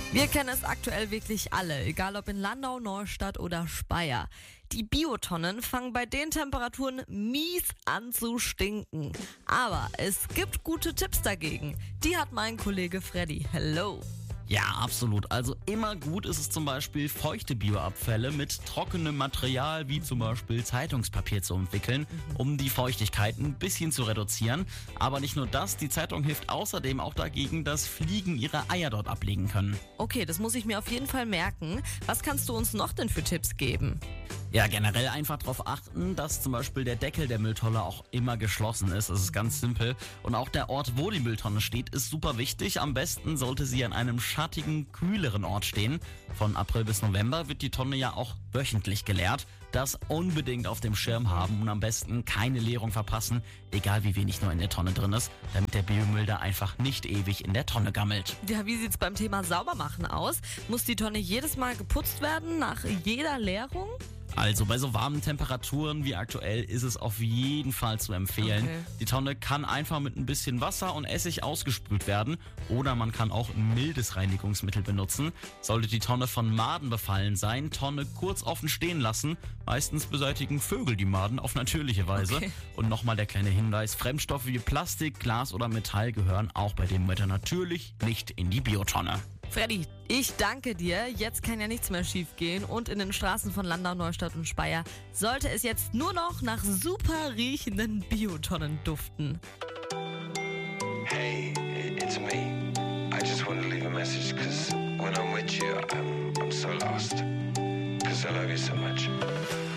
Wir kennen es aktuell wirklich alle, egal ob in Landau, Neustadt oder Speyer. Die Biotonnen fangen bei den Temperaturen mies an zu stinken. Aber es gibt gute Tipps dagegen. Die hat mein Kollege Freddy. Hello. Ja, absolut. Also immer gut ist es zum Beispiel, feuchte Bioabfälle mit trockenem Material wie zum Beispiel Zeitungspapier zu entwickeln, um die Feuchtigkeit ein bisschen zu reduzieren. Aber nicht nur das, die Zeitung hilft außerdem auch dagegen, dass Fliegen ihre Eier dort ablegen können. Okay, das muss ich mir auf jeden Fall merken. Was kannst du uns noch denn für Tipps geben? Ja, generell einfach darauf achten, dass zum Beispiel der Deckel der Mülltonne auch immer geschlossen ist. Das ist ganz simpel. Und auch der Ort, wo die Mülltonne steht, ist super wichtig. Am besten sollte sie an einem schattigen, kühleren Ort stehen. Von April bis November wird die Tonne ja auch wöchentlich geleert. Das unbedingt auf dem Schirm haben und am besten keine Leerung verpassen, egal wie wenig nur in der Tonne drin ist, damit der Biomüll da einfach nicht ewig in der Tonne gammelt. Ja, wie sieht's beim Thema Saubermachen aus? Muss die Tonne jedes Mal geputzt werden, nach jeder Leerung? Also bei so warmen Temperaturen wie aktuell ist es auf jeden Fall zu empfehlen. Okay. Die Tonne kann einfach mit ein bisschen Wasser und Essig ausgespült werden oder man kann auch ein mildes Reinigungsmittel benutzen. Sollte die Tonne von Maden befallen sein, Tonne kurz offen stehen lassen. Meistens beseitigen Vögel die Maden auf natürliche Weise. Okay. Und nochmal der kleine Hinweis, Fremdstoffe wie Plastik, Glas oder Metall gehören auch bei dem Wetter natürlich nicht in die Biotonne. Freddy, ich danke dir. Jetzt kann ja nichts mehr schief gehen und in den Straßen von Landau, Neustadt und Speyer sollte es jetzt nur noch nach super riechenden Biotonnen duften. Hey, it's me. I just want to leave a message because when I'm with you, I'm so lost. Because I love you so much.